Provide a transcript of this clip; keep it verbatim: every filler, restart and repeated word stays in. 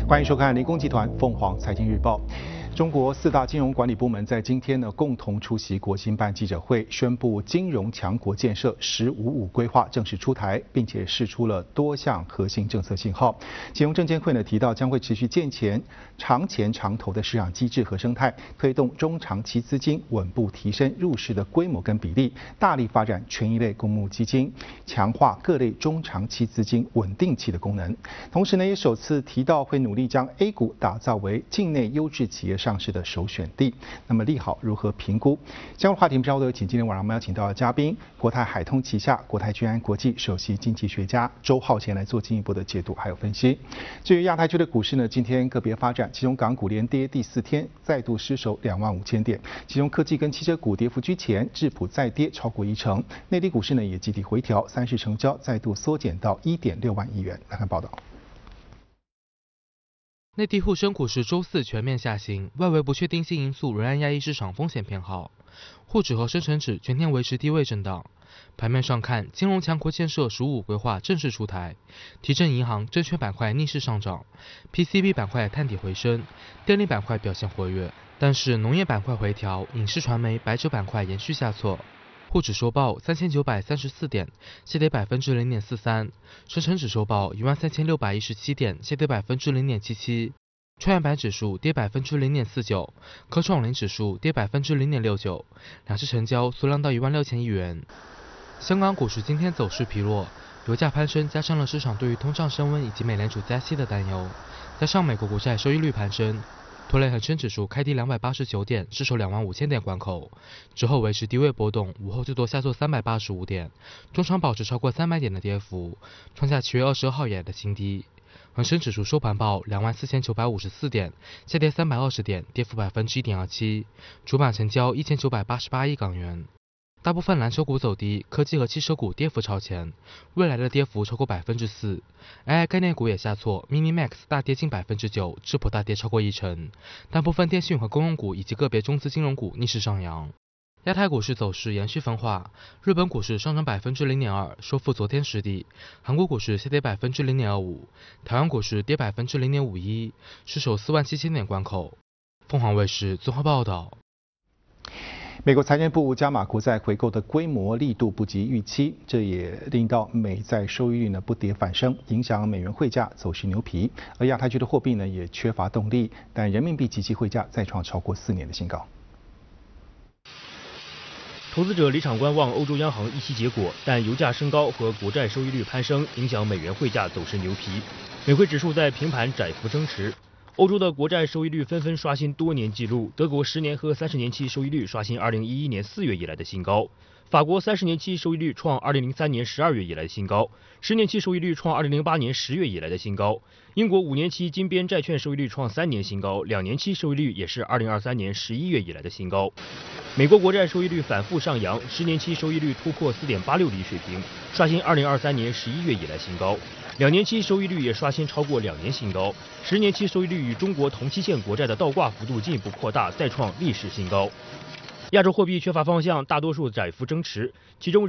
欢迎收看联工集团凤凰财经日报。中国四大金融管理部门在今天呢共同出席国新办记者会，宣布金融强国建设“十五五”规划正式出台，并且释出了多项核心政策信号。金融证监会呢提到，将会持续健全长钱长投的市场机制和生态，推动中长期资金稳步提升入市的规模跟比例，大力发展权益类公募基金，强化各类中长期资金稳定器的功能。同时呢，也首次提到会努力将 A 股打造为境内优质企业上市的首选地。那么利好如何评估？相关话题我们稍后有请今天晚上我们邀请到的嘉宾，国泰海通旗下国泰君安国际首席经济学家周浩贤来做进一步的解读还有分析。至于亚太区的股市呢，今天个别发展，其中港股连跌第四天，再度失守两万五千点，其中科技跟汽车股跌幅居前，智普再跌超过一成。内地股市呢也集体回调，三市成交再度缩减到一点六万亿元。来看报道。 内地沪深股市周四全面下行，外围不确定性因素仍然压抑市场风险偏好，沪指和深成指全天维持低位震荡。盘面上看，金融强国建设“十五五”规划正式出台，提振银行、证券板块逆势上涨 ，P C B 板块探底回升，电力板块表现活跃，但是农业板块回调，影视传媒、白酒板块延续下挫。沪指收报三千九百三十四点，下跌百分之零点四三；深成指收报一万三千六百一十七点，下跌百分之零点七七；创业板指数跌百分之零点四九，科创五零指数跌百分之零点六九，两市成交缩量到一万六千亿元。香港股市今天走势疲弱，油价攀升加深了市场对于通胀升温以及美联储加息的担忧，加上美国国债收益率攀升，拖累恒生指数开低两百八十九点，失守两万五千点关口，之后维持低位波动，午后最多下挫三百八十五点，中场保持超过三百点的跌幅，创下七月二十二号以来的新低。恒生指数收盘报两万四千九百五十四点，下跌三百二十点，跌幅百分之一点二七，主板成交一千九百八十八亿港元。大部分蓝筹股走低，科技和汽车股跌幅超前，未来的跌幅超过百分之四。A I 概念股也下挫 ，Mini Max 大跌近百分之九，智普大跌超过一成。但部分电信和公用股以及个别中资金融股逆势上扬。亚太股市走势延续分化，日本股市上涨百分之零点二，收复昨天失地；韩国股市下跌百分之零点二五，台湾股市跌百分之零点五一，失守四万七千点关口。凤凰卫视综合报道。 美国财政部加码国债回购的规模力度不及预期，这也令到美债收益率呢不跌反升，影响美元汇价走势牛皮。而亚太区的货币呢也缺乏动力，但人民币即期汇价再创超过四年的新高。 投资者离场观望欧洲央行议息结果，但油价升高和国债收益率攀升，影响美元汇价走势牛皮。美汇指数在平盘窄幅增持。欧洲的国债收益率纷纷刷新多年纪录，德国十年和三十年期收益率刷新二零一一年四月以来的新高，法国三十年期收益率创二零零三年十二月以来的新高，十年期收益率创二零零八年十月以来的新高。英国五年期金边债券收益率创三年新高，两年期收益率也是二零二三年十一月以来的新高。美国国债收益率反复上扬，十年期收益率突破四点八六厘水平，刷新二零二三年十一月以来新高。两年期收益率也刷新超过两年新高，十年期收益率与中国同期限国债的倒挂幅度进一步扩大，再创历史新高。亚洲货币缺乏方向，大多数窄幅增持，其中